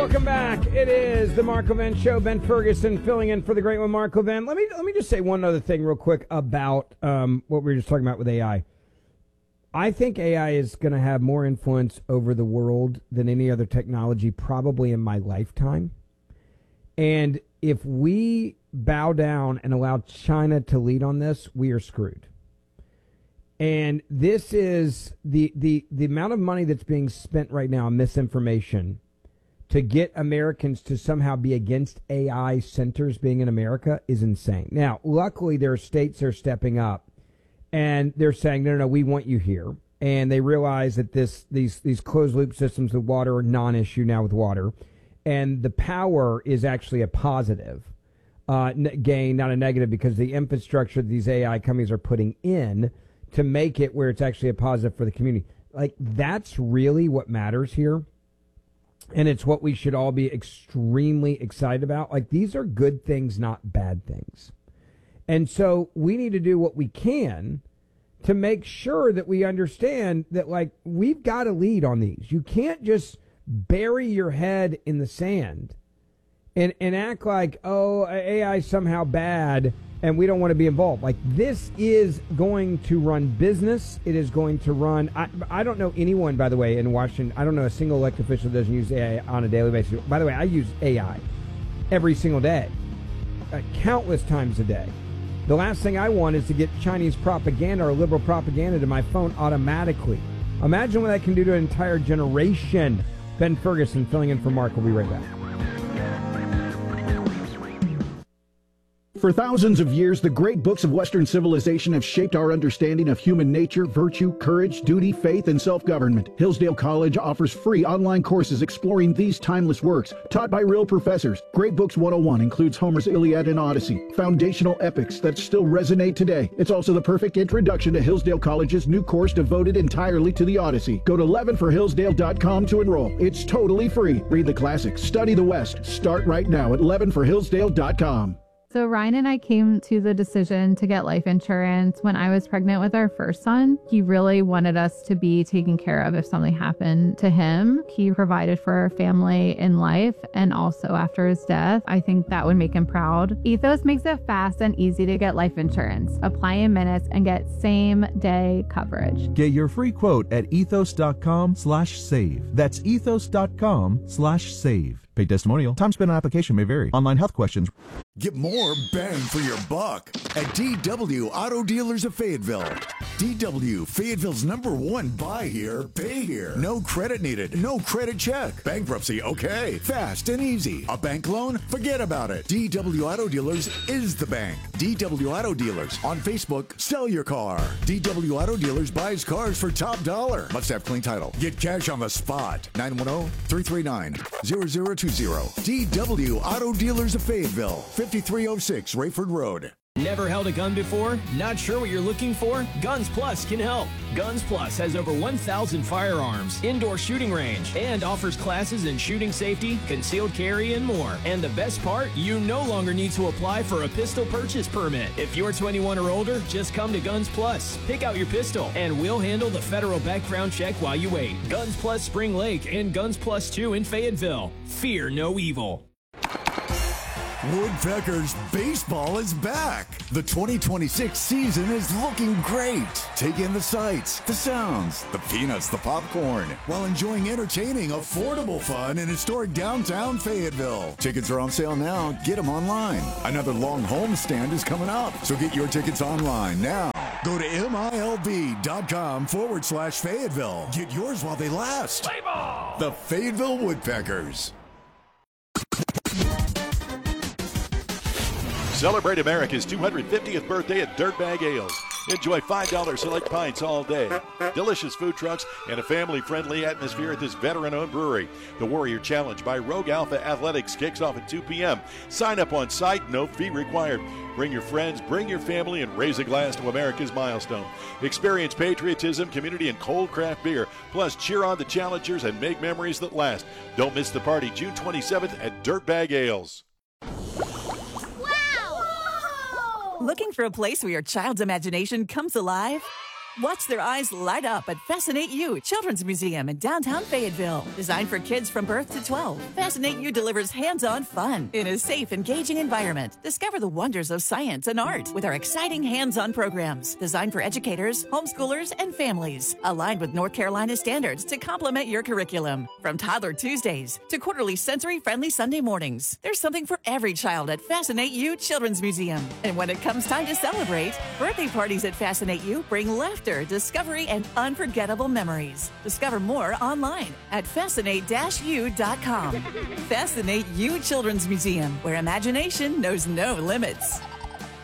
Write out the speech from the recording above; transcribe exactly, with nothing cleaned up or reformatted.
Welcome back. It is the Mark Levin Show. Ben Ferguson filling in for the great one, Mark Levin. Let me let me just say one other thing real quick about um, what we were just talking about with A I. I think A I is going to have more influence over the world than any other technology probably in my lifetime. And if we bow down and allow China to lead on this, we are screwed. And this is the, the, the amount of money that's being spent right now on misinformation to get Americans to somehow be against A I centers being in America is insane. Now, luckily, there are states that are stepping up, and they're saying, no, no, no, we want you here. And they realize that this these these closed-loop systems with water are non-issue now with water. And the power is actually a positive uh, gain, not a negative, because the infrastructure these A I companies are putting in to make it where it's actually a positive for the community. Like, that's really what matters here. And it's what we should all be extremely excited about. Like, these are good things, not bad things. And so we need to do what we can to make sure that we understand that, like, we've got to lead on these. You can't just bury your head in the sand and, and act like, oh, A I is somehow bad and we don't want to be involved. Like, this is going to run business. It is going to run. I, I don't know anyone, by the way, in Washington. I don't know a single elected official that doesn't use A I on a daily basis. By the way, I use A I every single day, uh, countless times a day. The last thing I want is to get Chinese propaganda or liberal propaganda to my phone automatically. Imagine what that can do to an entire generation. Ben Ferguson filling in for Mark. We'll be right back. For thousands of years, the great books of Western civilization have shaped our understanding of human nature, virtue, courage, duty, faith, and self-government. Hillsdale College offers free online courses exploring these timeless works, taught by real professors. Great Books one oh one includes Homer's Iliad and Odyssey, foundational epics that still resonate today. It's also the perfect introduction to Hillsdale College's new course devoted entirely to the Odyssey. Go to eleven for hillsdale dot com to enroll. It's totally free. Read the classics, study the West. Start right now at eleven for hillsdale dot com. So Ryan and I came to the decision to get life insurance when I was pregnant with our first son. He really wanted us to be taken care of if something happened to him. He provided for our family in life and also after his death. I think that would make him proud. Ethos makes it fast and easy to get life insurance. Apply in minutes and get same day coverage. Get your free quote at ethos dot com slash save. That's ethos dot com slash save. Paid testimonial. Time spent on application may vary. Online health questions. Get more bang for your buck at D W Auto Dealers of Fayetteville. D W, Fayetteville's number one buy here, pay here. No credit needed, no credit check. Bankruptcy, okay. Fast and easy. A bank loan? Forget about it. D W Auto Dealers is the bank. D W Auto Dealers. On Facebook, sell your car. D W Auto Dealers buys cars for top dollar. Must have clean title. Get cash on the spot. nine one zero, three three nine, zero zero two zero. D W Auto Dealers of Fayetteville. fifty-three oh six Rayford Road. Never held a gun before? Not sure what you're looking for? Guns Plus can help. Guns Plus has over one thousand firearms, indoor shooting range, and offers classes in shooting safety, concealed carry, and more. And the best part? You no longer need to apply for a pistol purchase permit. If you're twenty-one or older, just come to Guns Plus. Pick out your pistol, and we'll handle the federal background check while you wait. Guns Plus Spring Lake and Guns Plus two in Fayetteville. Fear no evil. Woodpeckers baseball is back. The twenty twenty-six season is looking great. Take in the sights, the sounds, the peanuts, the popcorn, while enjoying entertaining, affordable fun in historic downtown Fayetteville. Tickets are on sale now. Get them online. Another long homestand is coming up, so get your tickets online now. Go to milb.com forward slash Fayetteville. Get yours while they last. Play ball! The Fayetteville Woodpeckers. Celebrate America's two hundred fiftieth birthday at Dirtbag Ales. Enjoy five dollars select pints all day, delicious food trucks, and a family-friendly atmosphere at this veteran-owned brewery. The Warrior Challenge by Rogue Alpha Athletics kicks off at two p.m. Sign up on site, no fee required. Bring your friends, bring your family, and raise a glass to America's milestone. Experience patriotism, community, and cold craft beer. Plus, cheer on the challengers and make memories that last. Don't miss the party June twenty-seventh at Dirtbag Ales. Looking for a place where your child's imagination comes alive? Watch their eyes light up at Fascinate You Children's Museum in downtown Fayetteville. Designed for kids from birth to twelve, Fascinate You delivers hands-on fun in a safe, engaging environment. Discover the wonders of science and art with our exciting hands-on programs designed for educators, homeschoolers, and families. Aligned with North Carolina standards to complement your curriculum. From Toddler Tuesdays to quarterly sensory-friendly Sunday mornings, there's something for every child at Fascinate You Children's Museum. And when it comes time to celebrate, birthday parties at Fascinate You bring laughter, discovery, and unforgettable memories. Discover more online at fascinate u dot com. Fascinate You Children's Museum, where imagination knows no limits.